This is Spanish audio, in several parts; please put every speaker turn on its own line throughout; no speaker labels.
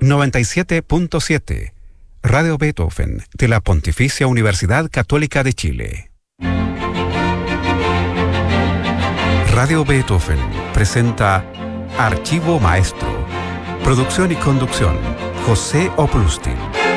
97.7, Radio Beethoven, de la Pontificia Universidad Católica de Chile. Radio Beethoven presenta Archivo Maestro. Producción y conducción, José Oplustin.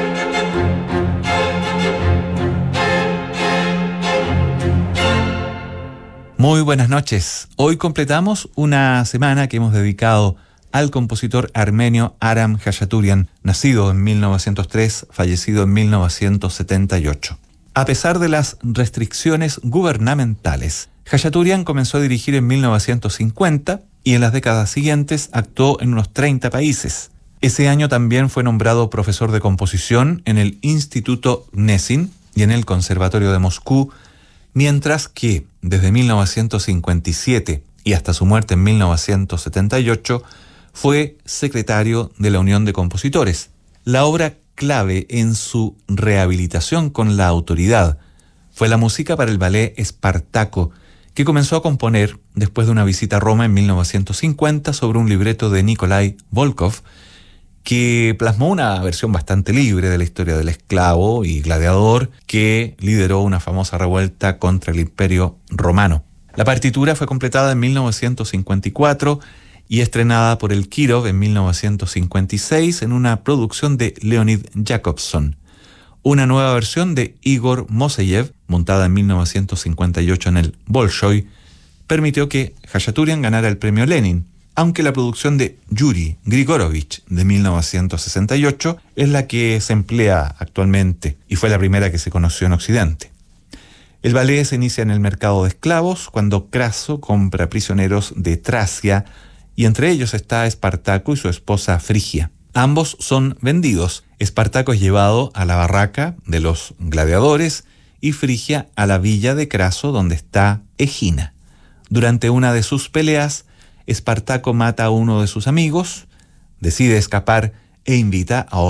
Muy buenas noches. Hoy completamos una semana que hemos dedicado al compositor armenio Aram Khachaturian, nacido en 1903, fallecido en 1978. A pesar de las restricciones gubernamentales, Khachaturian comenzó a dirigir en 1950 y en las décadas siguientes actuó en unos 30 países. Ese año también fue nombrado profesor de composición en el Instituto Gnesin y en el Conservatorio de Moscú, mientras que desde 1957 y hasta su muerte en 1978 fue secretario de la Unión de Compositores. La obra clave en su rehabilitación con la autoridad fue la música para el ballet Espartaco, que comenzó a componer después de una visita a Roma en 1950 sobre un libreto de Nikolai Volkov, que plasmó una versión bastante libre de la historia del esclavo y gladiador que lideró una famosa revuelta contra el Imperio Romano. La partitura fue completada en 1954 y estrenada por el Kirov en 1956 en una producción de Leonid Jacobson. Una nueva versión de Igor Moseyev, montada en 1958 en el Bolshoi, permitió que Khachaturian ganara el premio Lenin, aunque la producción de Yuri Grigorovich de 1968 es la que se emplea actualmente y fue la primera que se conoció en Occidente. El ballet se inicia en el mercado de esclavos cuando Craso compra prisioneros de Tracia y entre ellos está Espartaco y su esposa Frigia. Ambos son vendidos. Espartaco es llevado a la barraca de los gladiadores y Frigia a la villa de Craso donde está Egina. Durante una de sus peleas, Espartaco mata a uno de sus amigos, decide escapar e invita a